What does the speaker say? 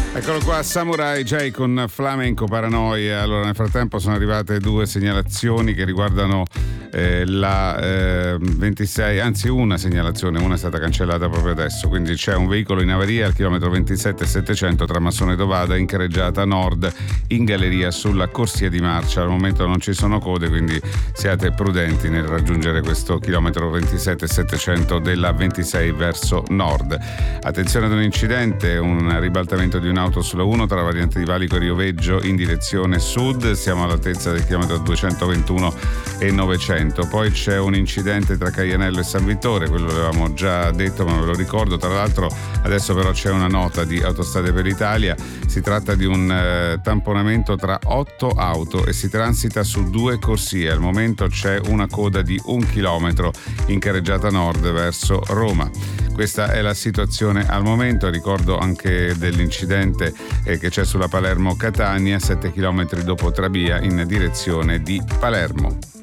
Eccolo qua, Samurai J con Flamenco Paranoia. Allora, nel frattempo sono arrivate due segnalazioni che riguardano la 26, anzi una segnalazione, una è stata cancellata proprio adesso, quindi c'è un veicolo in avaria al chilometro 27,700 tra Massone Dovada in carreggiata nord in galleria sulla corsia di marcia. Al momento non ci sono code, quindi siate prudenti nel raggiungere questo chilometro 27,700 della 26 verso nord. Attenzione ad un incidente, un ribaltamento di un'auto sulla 1 tra la variante di Valico e Rioveggio in direzione sud, siamo all'altezza del chilometro 221 e 900. Poi c'è un incidente tra Caianello e San Vittore, quello l'avevamo già detto ma ve lo ricordo. Tra l'altro adesso però c'è una nota di Autostrade per l'Italia, si tratta di un tamponamento tra 8 auto e si transita su 2 corsie. Al momento c'è una coda di 1 chilometro in carreggiata nord verso Roma. Questa è la situazione al momento. Ricordo anche dell'incidente che c'è sulla Palermo-Catania, 7 chilometri dopo Trabia in direzione di Palermo.